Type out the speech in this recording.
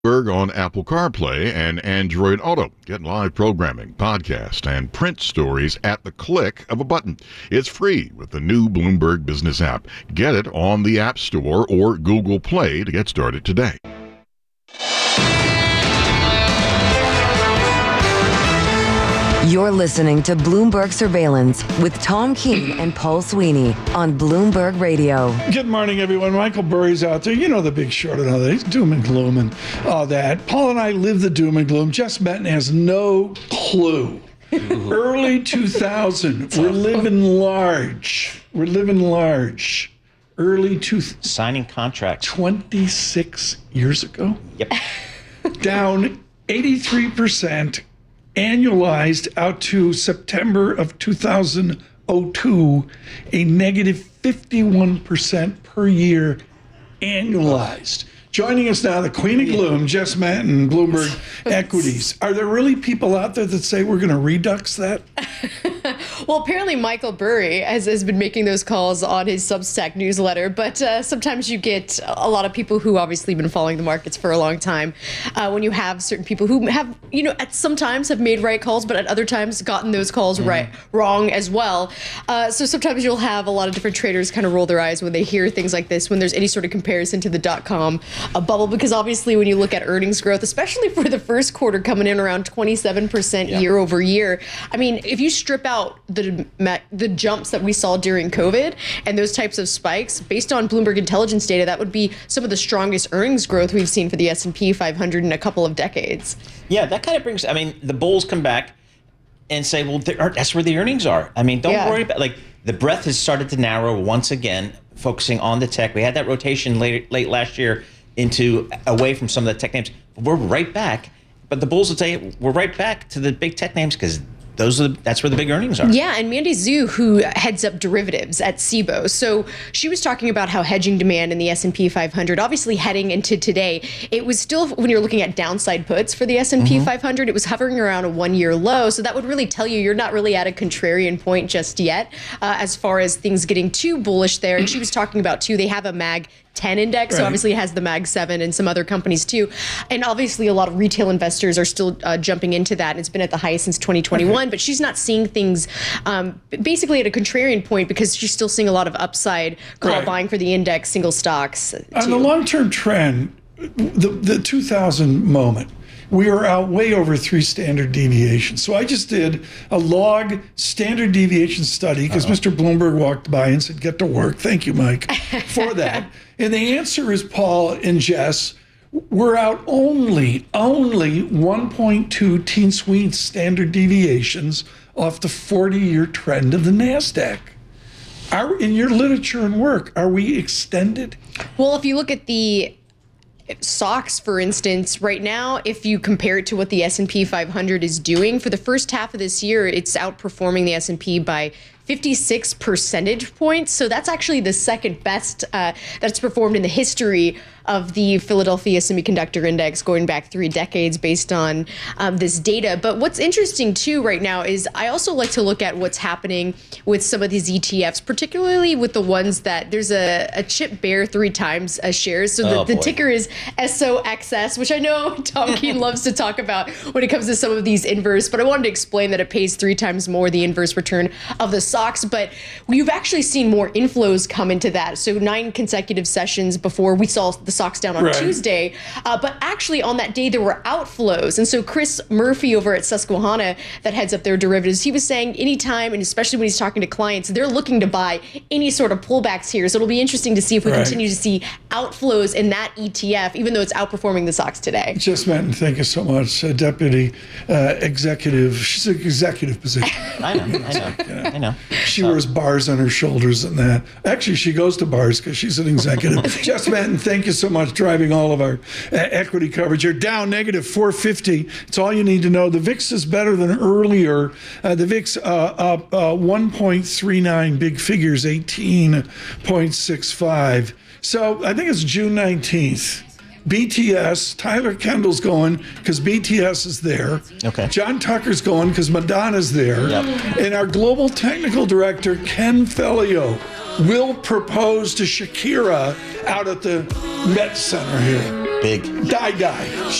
On Apple CarPlay and Android Auto. Get live programming, podcast, and print stories at the click of a button. It's free with the new Bloomberg Business app. Get it on the App Store or Google Play to get started today. You're listening to Bloomberg Surveillance with Tom Keene and Paul Sweeney on Bloomberg Radio. Good morning, everyone. Michael Burry's out there. You know the Big Short and all that. He's doom and gloom and all that. Paul and I live the doom and gloom. Jess Benton has no clue. Early 2000. We're living large. Early signing contracts 26 years ago. Yep. Down 83%. Annualized out to September of 2002, a negative 51% per year annualized. Joining us now, the Queen of Gloom, Jess Manton, Bloomberg Equities. Are there really people out there that say we're going to redux that? Well, apparently Michael Burry has been making those calls on his Substack newsletter, but sometimes you get a lot of people who obviously been following the markets for a long time. When you have certain people who have, at sometimes have made right calls, but at other times gotten those calls wrong as well. So sometimes you'll have a lot of different traders kind of roll their eyes when they hear things like this, when there's any sort of comparison to the .com bubble, because obviously when you look at earnings growth, especially for the first quarter coming in around 27% year over year, I mean, if you strip out the jumps that we saw during COVID and those types of spikes, based on Bloomberg intelligence data, that would be some of the strongest earnings growth we've seen for the S&P 500 in a couple of decades. Yeah, that kind of brings, the bulls come back and say, well, that's where the earnings are. I mean, don't worry about, the breadth has started to narrow once again, focusing on the tech. We had that rotation late last year away from some of the tech names. We're right back. But the bulls will tell you, we're right back to the big tech names because that's where the big earnings are. Yeah, and Mandy Zhu, who heads up derivatives at Cboe, so she was talking about how hedging demand in the S&P 500, obviously heading into today, it was still, when you're looking at downside puts for the S&P 500, it was hovering around a one-year low, so that would really tell you you're not really at a contrarian point just yet, as far as things getting too bullish there. And she was talking about, too, they have a MAG 10 index, so obviously it has the MAG 7 and some other companies too. And obviously a lot of retail investors are still jumping into that. And it's been at the highest since 2021, but she's not seeing things basically at a contrarian point because she's still seeing a lot of upside call buying for the index, single stocks. On the long-term trend, the 2000 moment, we are out way over 3 standard deviations. So I just did a log standard deviation study because Mr. Bloomberg walked by and said, get to work. Thank you, Mike, for that. And the answer is, Paul and Jess, we're out only 1.2 Teensweet standard deviations off the 40-year trend of the NASDAQ. In your literature and work, are we extended? Well, if you look at the SOX, for instance, right now, if you compare it to what the S&P 500 is doing, for the first half of this year, it's outperforming the S&P by 56 percentage points. So that's actually the second best that's performed in the history of the Philadelphia Semiconductor Index going back 3 decades based on this data. But what's interesting too right now is I also like to look at what's happening with some of these ETFs, particularly with the ones that there's a chip bear 3 times as shares. So the ticker is SOXS, which I know Tom Keene loves to talk about when it comes to some of these inverse, but I wanted to explain that it pays 3 times more the inverse return of the SOX. But we've actually seen more inflows come into that. So 9 consecutive sessions before we saw the SOX down on Tuesday. But actually on that day, there were outflows. And so Chris Murphy over at Susquehanna that heads up their derivatives, he was saying anytime, and especially when he's talking to clients, they're looking to buy any sort of pullbacks here. So it'll be interesting to see if we continue to see outflows in that ETF, even though it's outperforming the SOX today. Jess Manton, thank you so much. Deputy executive. She's an executive position. I know. She wears bars on her shoulders and that. Actually, she goes to bars because she's an executive. Jess Manton, thank you so much, driving all of our equity coverage. You're down negative 450. It's all you need to know. The VIX is better than earlier. The VIX up 1.39, big figures, 18.65. So I think it's June 19th. BTS, Tyler Kendall's going because BTS is there. Okay. John Tucker's going because Madonna's there. Yep. And our global technical director, Ken Fellio, will propose to Shakira out at the Met Center here. Big. Die.